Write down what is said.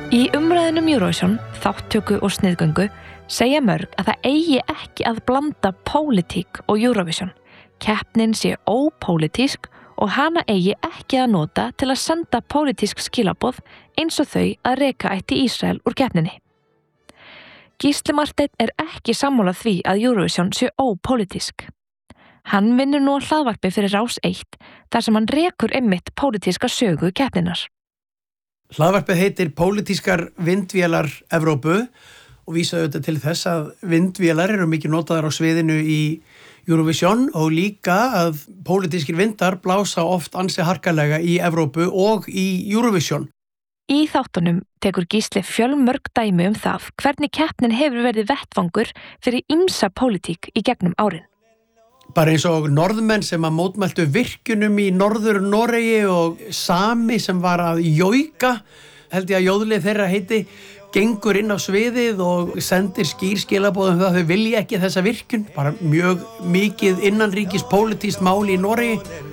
Í umræðunum Eurovision, þátttöku og sniðgöngu segja mörg að það eigi ekki að blanda pólitík og Eurovision. Keppnin sé ópólitísk og hana eigi ekki að nota til að senda pólitísk skilaboð eins og þau að reka ætti Ísrael úr keppninni. Gísli Marteinn ekki sammála því að Eurovision sé ópólitísk. Hann vinnur nú á hlaðvarpi fyrir Rás 1 þar sem hann rekur einmitt pólitíska sögu keppninnar. Hlaðvarpið heitir Pólitískar vindvélar Evrópu og vísa auðvitað til þess að vindvélar eru mikið notaðar á sviðinu í Eurovision og líka að pólitískir vindar blása oft ansi harkalega í Evrópu og í Eurovision. Í þáttunum tekur Gísli fjölmörg dæmi það hvernig keppnin hefur verið vettvangur fyrir ýmsa pólitík í gegnum árin. Bara eins og norðmenn sem að mótmæltu virkjunum í norður Noregi og Sami sem var að jóika, held ég að jóðlið þeirra heiti, gengur inn á sviðið og sendir skýr skilaboð það að þau vilja ekki þessa virkjun, bara mjög mikið innanríkis pólitískt mál í Noregi.